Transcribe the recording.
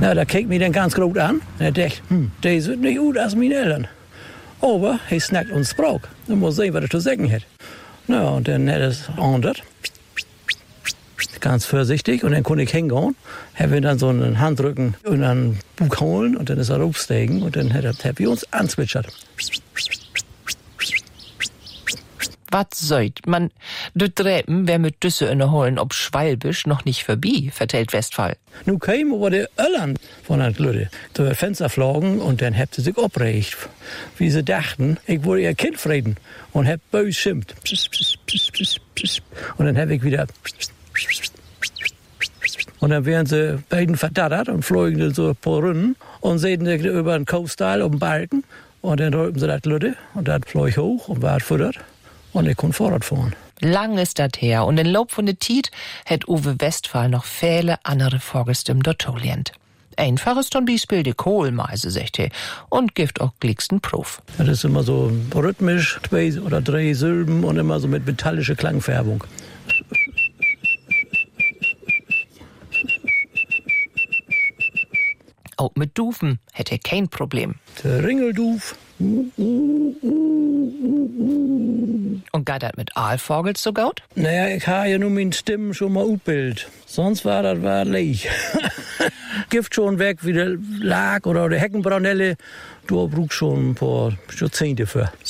Na, da kijkt mich dann ganz groß an. Und er denkt, der sieht nicht gut als meine Eltern. Aber er snackt uns Sprach. Dann muss sehen, was er zu sagen hat. Na, und dann hat er es geändert. Ganz vorsichtig. Und dann konnte ich hingehen. Haben wir dann so einen Handrücken und einen Bug holen. Und dann ist er aufsteigen. Und dann hat er uns anzwitschert. Was sollt man? De Treppen wär mit Düsse in der Holen ob Schwalbisch noch nicht vorbei, vertellt Westphal. Nu kam aber der Öllern von der Glütte durch das Fenster flogen und dann habt sie sich aufgeregt. Wie sie dachten, ich wollte ihr Kind frieden und hab bös schimpft. Und dann hab ich wieder. Und dann wären sie beiden verdattert und flogen dann so ein paar Runden und sehen sie über den Coaststyle auf den Balken. Und dann rollten sie das Glütte und das flog hoch und war futtert. Und ich konnte Vorrat fahren. Lang ist das her. Und in Lob von der Tiet hat Uwe Westphal noch viele andere Vorgestimmen dort gelernt. Einfach ist zum Beispiel die Kohlmeise, sagt er, und gibt auch glicksten Prof. Das ist immer so rhythmisch, 2 oder 3 Silben und immer so mit metallischer Klangfärbung. Auch mit Dufen hätte er kein Problem. Der Ringelduf. Und geht das mit Aalvogels so gut? Naja, ich habe ja nur meine Stimmen schon mal ausgebildet. Sonst war das leich. Gift schon weg, wie der Lag oder der Heckenbraunelle. Du brauchst schon ein paar Jahrzehnte für.